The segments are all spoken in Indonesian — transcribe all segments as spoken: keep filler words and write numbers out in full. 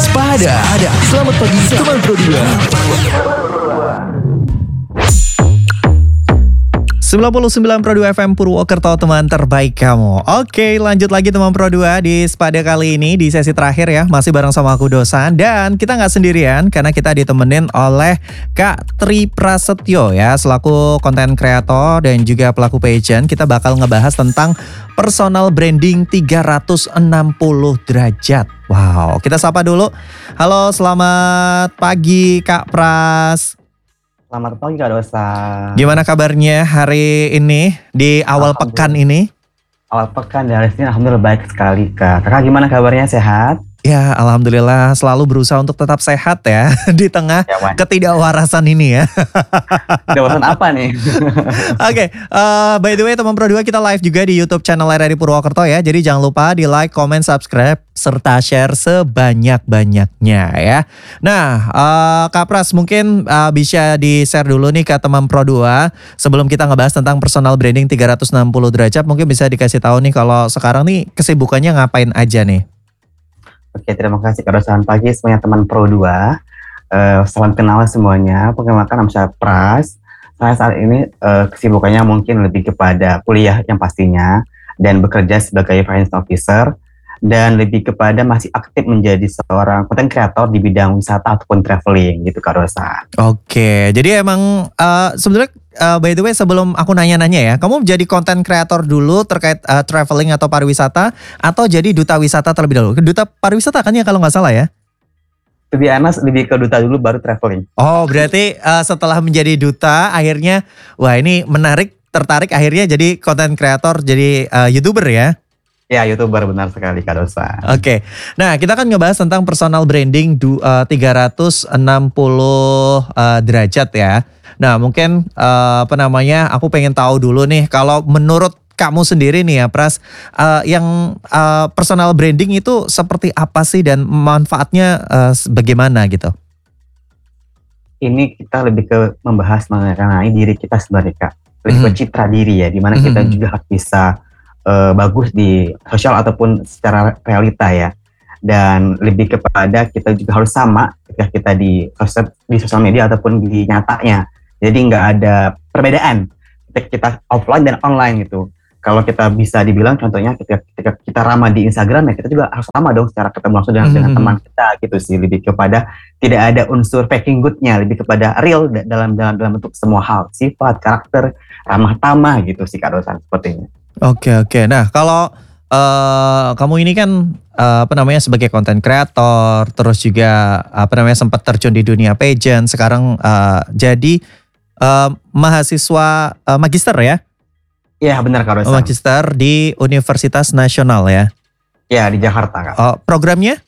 Spada. Selamat pagi teman Pro dua. sembilan puluh sembilan Pro dua F M Purwokerto, teman terbaik kamu. Oke, lanjut lagi teman Pro dua di Spada kali ini di sesi terakhir ya. Masih bareng sama aku Dosan, dan kita nggak sendirian karena kita ditemenin oleh Kak Tri Prasetyo ya, selaku konten kreator dan juga pelaku pageant. Kita bakal ngebahas tentang personal branding tiga ratus enam puluh derajat. Wow, kita sapa dulu. Halo, selamat pagi Kak Pras. Selamat pagi Kak Dosa. Gimana kabarnya hari ini di awal pekan ini? Awal pekan dari sini alhamdulillah baik sekali Kak. Kakak gimana kabarnya, sehat? Ya, alhamdulillah selalu berusaha untuk tetap sehat ya di tengah ya, ketidakwarasan ini ya. Ketidakwarasan apa nih? Oke, okay, uh, by the way teman Pro dua, kita live juga di YouTube channel R R I Purwokerto ya. Jadi jangan lupa di like, comment, subscribe, serta share sebanyak-banyaknya ya. Nah, uh, Kak Pras mungkin uh, bisa di-share dulu nih ke teman Pro dua. Sebelum kita ngebahas tentang personal branding tiga ratus enam puluh derajat, mungkin bisa dikasih tahu nih kalau sekarang nih kesibukannya ngapain aja nih? Oke, terima kasih Kak Dosa. Pagi semuanya teman Pro dua. Uh, salam kenal semuanya. Perkenalkan nama saya Pras. Saya saat ini uh, kesibukannya mungkin lebih kepada kuliah yang pastinya, dan bekerja sebagai finance officer, dan lebih kepada masih aktif menjadi seorang content creator di bidang wisata ataupun traveling gitu Kak Dosa. Oke, jadi emang uh, sebenarnya uh, by the way sebelum aku nanya-nanya ya, kamu jadi content creator dulu terkait uh, traveling atau pariwisata, atau jadi duta wisata terlebih dahulu? Duta pariwisata kan ya kalau nggak salah ya? Lebih Anas lebih ke duta dulu baru traveling. Oh, berarti uh, setelah menjadi duta akhirnya wah ini menarik, tertarik akhirnya jadi content creator, jadi uh, YouTuber ya? Ya, YouTuber, benar sekali Kak Dosa. Oke, okay. Nah kita kan ngebahas tentang personal branding du, uh, tiga ratus enam puluh uh, derajat ya. Nah mungkin uh, apa namanya, aku pengen tahu dulu nih, kalau menurut kamu sendiri nih ya Pras, uh, yang uh, personal branding itu seperti apa sih dan manfaatnya uh, bagaimana gitu? Ini kita lebih ke membahas mengenai diri kita sebenarnya Kak. Lebih mm-hmm. ke citra diri ya, dimana mm-hmm. kita juga harus bisa Uh, bagus di sosial ataupun secara realita ya, dan lebih kepada kita juga harus sama ketika kita di sosial, di sosial media ataupun di nyatanya. Jadi nggak ada perbedaan ketika kita offline dan online gitu. Kalau kita bisa dibilang contohnya ketika, ketika kita ramah di Instagram ya, kita juga harus sama dong secara ketemu langsung dengan, mm-hmm. dengan teman kita gitu sih. Lebih kepada tidak ada unsur faking goodnya, lebih kepada real dalam dalam dalam bentuk semua hal, sifat, karakter, ramah tamah gitu sih Kak Dosan sepertinya. Oke oke. Nah kalau uh, kamu ini kan uh, apa namanya sebagai content creator, terus juga apa namanya sempat terjun di dunia pageant, sekarang uh, jadi uh, mahasiswa uh, magister ya? Iya benar Kak Dosa. Magister di Universitas Nasional ya? Iya di Jakarta Kak. Uh, programnya?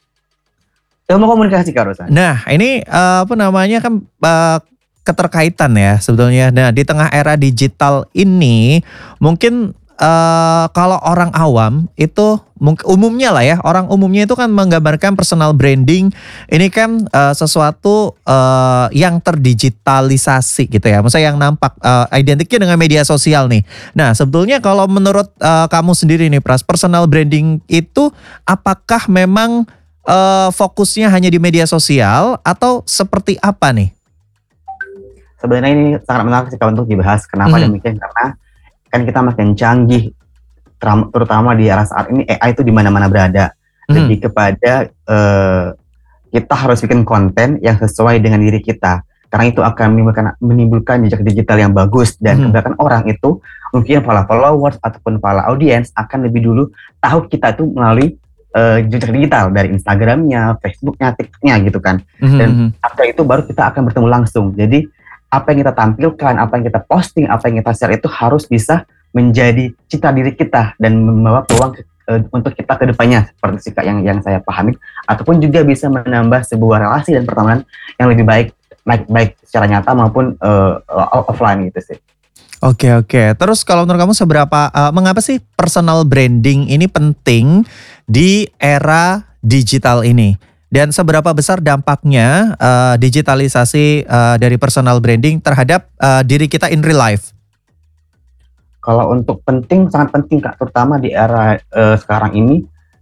Ilmu komunikasi Kak Dosa. Nah ini uh, apa namanya kan uh, keterkaitan ya sebetulnya. Nah di tengah era digital ini mungkin Uh, kalau orang awam itu umumnya lah ya, orang umumnya itu kan menggambarkan personal branding ini kan uh, sesuatu uh, yang terdigitalisasi gitu ya, maksudnya yang nampak uh, identiknya dengan media sosial nih. Nah sebetulnya kalau menurut uh, kamu sendiri nih Pras, personal branding itu apakah memang uh, fokusnya hanya di media sosial atau seperti apa nih? Sebenarnya ini sangat menarik sih untuk dibahas. Kenapa mm-hmm. demikian? Karena kan kita makin canggih, terutama di era saat ini A I itu di mana-mana berada. Hmm. Lebih kepada uh, kita harus bikin konten yang sesuai dengan diri kita, karena itu akan menimbulkan, menimbulkan jejak digital yang bagus, dan hmm. kebanyakan orang itu mungkin para followers ataupun para audiens akan lebih dulu tahu kita itu melalui uh, jejak digital dari Instagramnya, Facebooknya, TikToknya gitu kan. Hmm. Dan after itu baru kita akan bertemu langsung. Jadi apa yang kita tampilkan, apa yang kita posting, apa yang kita share itu harus bisa menjadi citra diri kita dan membawa peluang uh, untuk kita ke depannya, seperti sih Kak yang yang saya pahami, ataupun juga bisa menambah sebuah relasi dan pertemanan yang lebih baik, baik, baik secara nyata maupun uh, offline gitu sih. Oke oke. Terus kalau menurut kamu seberapa, uh, mengapa sih personal branding ini penting di era digital ini? Dan seberapa besar dampaknya uh, digitalisasi uh, dari personal branding terhadap uh, diri kita in real life? Kalau untuk penting, sangat penting Kak, terutama di era uh, sekarang ini,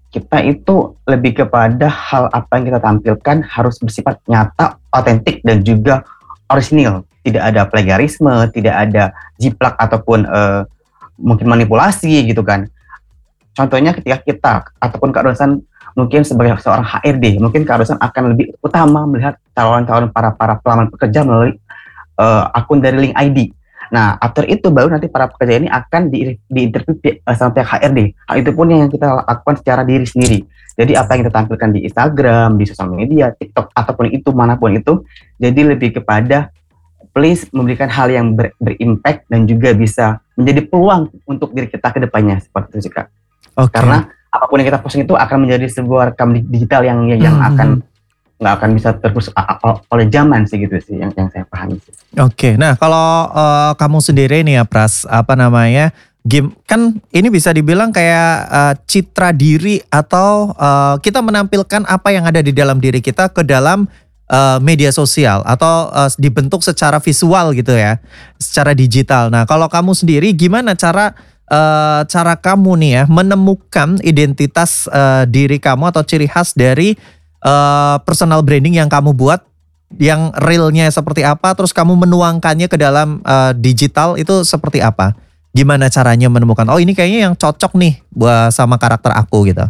kita itu lebih kepada hal apa yang kita tampilkan harus bersifat nyata, otentik dan juga orisinil. Tidak ada plagiarisme, tidak ada jiplak ataupun uh, mungkin manipulasi gitu kan. Contohnya ketika kita ataupun Kak Rosan mungkin sebagai seorang H R D, mungkin Kak Rosan akan lebih utama melihat calon-calon para para pelamar pekerja melalui uh, akun dari link I D. Nah, after itu baru nanti para pekerja ini akan di, di interview uh, sama pihak H R D. Hal itu pun yang kita lakukan secara diri sendiri. Jadi apa yang kita tampilkan di Instagram, di sosial media, TikTok, ataupun itu, manapun itu, jadi lebih kepada please memberikan hal yang ber, berimpact dan juga bisa menjadi peluang untuk diri kita ke depannya, seperti itu sih Kak. Okay. Karena apapun yang kita posting itu akan menjadi sebuah rekam digital yang yang hmm. akan nggak akan bisa terus oleh zaman sih gitu sih yang yang saya pahami sih. Oke, okay. Nah kalau uh, kamu sendiri nih ya Pras, apa namanya, game kan ini bisa dibilang kayak uh, citra diri atau uh, kita menampilkan apa yang ada di dalam diri kita ke dalam uh, media sosial atau uh, dibentuk secara visual gitu ya, secara digital. Nah kalau kamu sendiri gimana cara uh, cara kamu nih ya menemukan identitas uh, diri kamu atau ciri khas dari Uh, personal branding yang kamu buat, yang realnya seperti apa, terus kamu menuangkannya ke dalam uh, digital itu seperti apa? Gimana caranya menemukan, oh ini kayaknya yang cocok nih buat sama karakter aku gitu?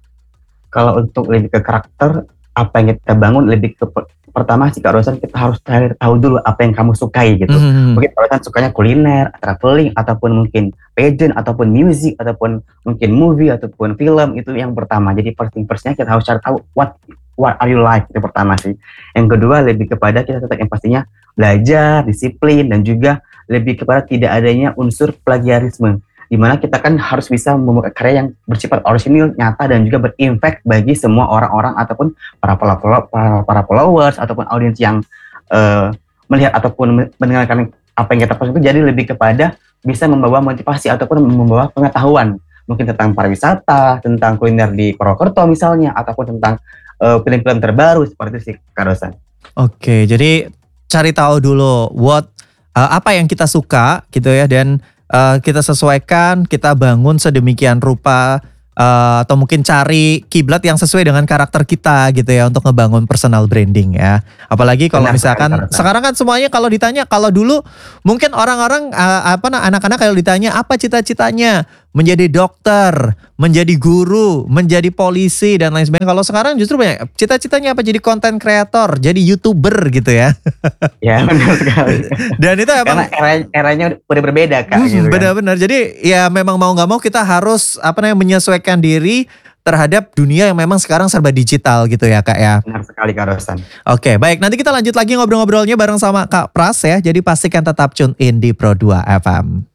Kalau untuk lebih ke karakter, apa yang kita bangun lebih ke pertama sih Kak Rosan, kita harus tahu dulu apa yang kamu sukai gitu. Mm-hmm. Mungkin Kak Rosan sukanya kuliner, traveling, ataupun mungkin pageant, ataupun music, ataupun mungkin movie, ataupun film, itu yang pertama. Jadi first thing first-nya kita harus cari tahu what what are you like, itu pertama sih. Yang kedua lebih kepada kita tetap yang pastinya belajar, disiplin, dan juga lebih kepada tidak adanya unsur plagiarisme. Dimana kita kan harus bisa membuat karya yang bersifat orisinil, nyata, dan juga berimpact bagi semua orang-orang ataupun para, para, para, para followers ataupun audiens yang uh, melihat ataupun mendengarkan apa yang kita post itu, jadi lebih kepada bisa membawa motivasi ataupun membawa pengetahuan mungkin tentang pariwisata, tentang kuliner di Purwokerto misalnya, ataupun tentang uh, film-film terbaru seperti itu sih Kak Rosan. Oke, jadi cari tahu dulu what uh, apa yang kita suka gitu ya, dan uh, kita sesuaikan, kita bangun sedemikian rupa, uh, atau mungkin cari kiblat yang sesuai dengan karakter kita gitu ya untuk ngebangun personal branding ya. Apalagi kalau Benar, misalkan benar, sekarang kan semuanya kalau ditanya, kalau dulu mungkin orang-orang uh, apa anak-anak kalau ditanya apa cita-citanya, menjadi dokter, menjadi guru, menjadi polisi dan lain sebagainya. Kalau sekarang justru banyak cita-citanya apa, jadi content creator, jadi YouTuber gitu ya. Ya benar sekali. Dan itu emang karena era, eranya udah berbeda Kak. Hmm, gitu benar-benar. Kan? Jadi ya memang mau nggak mau kita harus apa namanya menyesuaikan diri terhadap dunia yang memang sekarang serba digital gitu ya Kak ya. Benar sekali Kak Rosan. Oke, baik, nanti kita lanjut lagi ngobrol-ngobrolnya bareng sama Kak Pras ya. Jadi pastikan tetap tune in di Pro dua F M.